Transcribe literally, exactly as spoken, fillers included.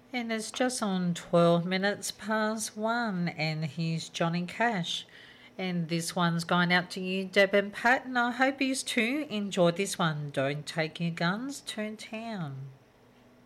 And it's just on twelve minutes past one, and here's Johnny Cash. And this one's going out to you, Deb and Pat, and I hope you too enjoyed this one. Don't take your guns to town.